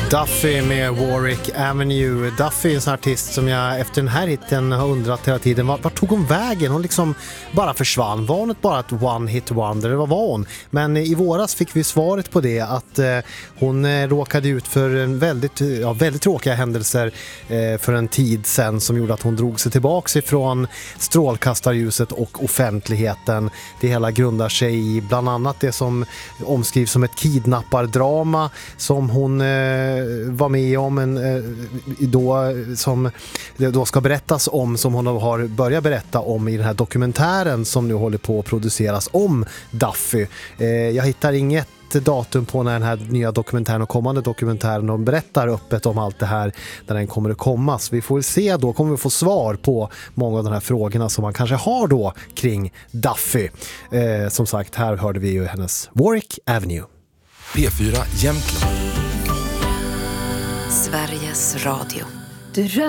Duffy med Warwick Avenue. Duffy är en sån artist som jag efter den här hitten har undrat hela tiden. Vart tog hon vägen? Hon liksom bara försvann. Var hon bara ett one hit wonder? Vad var hon? Men i våras fick vi svaret på det att hon råkade ut för en väldigt tråkiga händelser för en tid sedan som gjorde att hon drog sig tillbaka ifrån strålkastarljuset och offentligheten. Det hela grundar sig i bland annat det som omskrivs som ett kidnappardrama som hon var med om som det då ska berättas om, som hon har börjat berätta om i den här dokumentären som nu håller på att produceras om Duffy. Jag hittar inget datum på när den här nya dokumentären och kommande dokumentären de berättar öppet om allt det här när den kommer att komma. Så vi får se då, kommer vi få svar på många av de här frågorna som man kanske har då kring Duffy. Som sagt, här hörde vi ju hennes Warwick Avenue. P4 Jämtland. Sveriges Radio.